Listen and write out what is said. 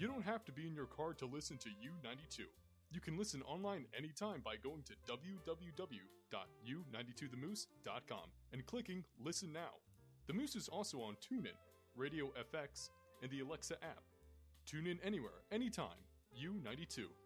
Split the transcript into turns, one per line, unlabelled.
You don't have to be in your car to listen to U92. You can listen online anytime by going to www.u92themoose.com and clicking Listen Now. The Moose is also on TuneIn, Radio FX, and the Alexa app. Tune in anywhere, anytime. U92.